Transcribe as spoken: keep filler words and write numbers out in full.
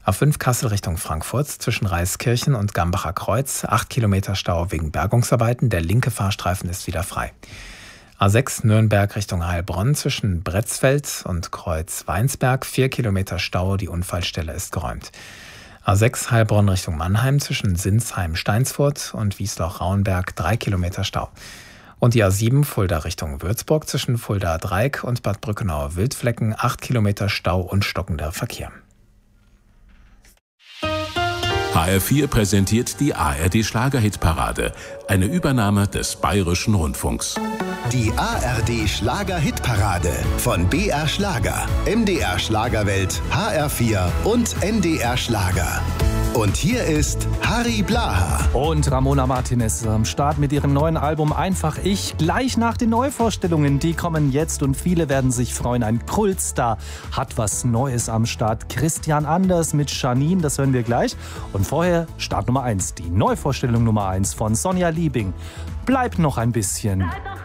A fünf Kassel Richtung Frankfurt zwischen Reiskirchen und Gambacher Kreuz, acht Kilometer Stau wegen Bergungsarbeiten, der linke Fahrstreifen ist wieder frei. A sechs Nürnberg Richtung Heilbronn zwischen Bretzfeld und Kreuz Weinsberg, vier Kilometer Stau, die Unfallstelle ist geräumt. A sechs Heilbronn Richtung Mannheim zwischen Sinsheim-Steinsfurt und Wiesloch-Rauenberg, drei Kilometer Stau. Und die A sieben Fulda Richtung Würzburg zwischen Fulda-Dreieck und Bad Brückenau-Wildflecken, acht Kilometer Stau und stockender Verkehr. H R vier präsentiert die A R D-Schlager-Hitparade, eine Übernahme des Bayerischen Rundfunks. Die A R D-Schlager-Hitparade von B R Schlager, M D R Schlagerwelt, H R vier und N D R Schlager. Und hier ist Harry Blaha. Und Ramona Martinez am Start mit ihrem neuen Album Einfach Ich. Gleich nach den Neuvorstellungen, die kommen jetzt und viele werden sich freuen. Ein Kultstar hat was Neues am Start. Christian Anders mit Janine, das hören wir gleich. Und vorher Start Nummer eins, die Neuvorstellung Nummer eins von Sonja Liebing. Bleibt noch ein bisschen.